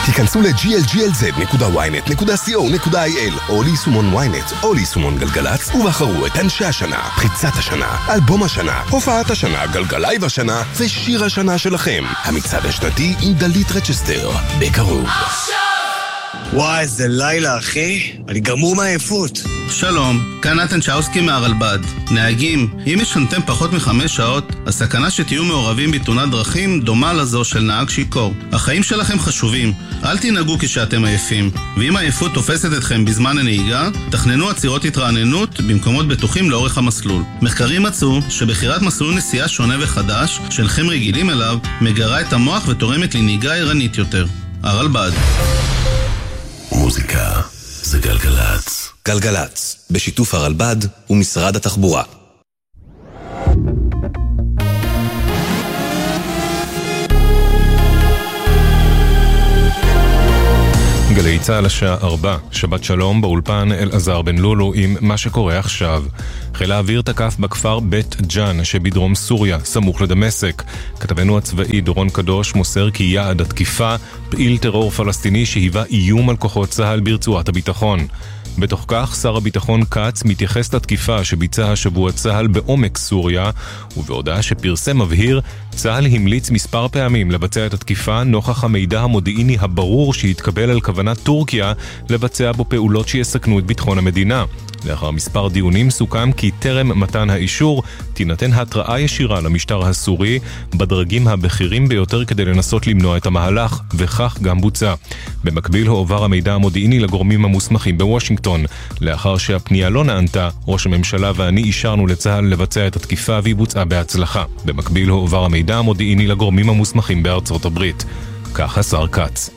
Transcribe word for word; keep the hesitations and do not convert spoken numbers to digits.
היכנסו ל-ג'י אל ג'י אל זד נקודה וואי נט נקודה סי או נקודה איי אל או ליישומון וואי נט או ליישומון גלגלץ ובחרו את אנשי השנה, פריצת השנה, אלבום השנה, הופעת השנה, גלגלייב השנה ושיר השנה שלכם. המצעד השנתי עם דלית רצ'סטר, בקרוב. וואי, איזה לילה, אחי. אני גמור מהעייפות. שלום, כאן נתן צ'אוסקי מהרלב"ד. נהגים, אם ישנתם פחות מחמש שעות, הסכנה שתהיו מעורבים בתאונת דרכים דומה לזו של נהג שיכור. החיים שלכם חשובים, אל תנהגו כשאתם עייפים. ואם העייפות תופסת אתכם בזמן הנהיגה, תכננו עצירות התרעננות במקומות בטוחים לאורך המסלול. מחקרים מצאו שבחירת מסלול נסיעה שונה וחדש, שאינכם רגילים אליו, מגרה את המוח ותורמת לנהיגה ערנית יותר. הרלב"ד. מוזיקה זה גלגלץ. גלגלץ, בשיתוף הרלב"ד ומשרד התחבורה. גלי צהל השעה ארבע, שבת שלום, באולפן אלעזר בן לולו עם מה שקורה עכשיו. חיל האוויר תקף בכפר בית ג'אן שבדרום סוריה, סמוך לדמשק. כתבנו הצבאי דורון קדוש מוסר כי יעד התקיפה פעיל טרור פלסטיני שהיווה איום על כוחות צהל ברצועת הביטחון. בתוך כך, שר הביטחון קץ מתייחס לתקיפה שביצע השבוע צהל בעומק סוריה, ובהודעה שפרסם מבהיר, צהל המליץ מספר פעמים לבצע את התקיפה נוכח המידע המודיעיני הברור שהתקבל על כוונת טורקיה לבצע בו פעולות שיסכנו את ביטחון המדינה. לאחר מספר דיונים סוכם כי טרם מתן האישור תינתן התראה ישירה למשטר הסורי בדרגים הבכירים ביותר כדי לנסות למנוע את המהלך, וכך גם בוצע. במקביל הועבר המידע המודיעיני לגורמים המוסמכים בוושינגטון. לאחר שהפנייה לא נענתה, ראש הממשלה ואני אישרנו לצהל לבצע את התקיפה והיא בוצעה בהצלחה. במקביל הועבר המידע המודיעיני לגורמים המוסמכים בארצות הברית. כך השר קץ.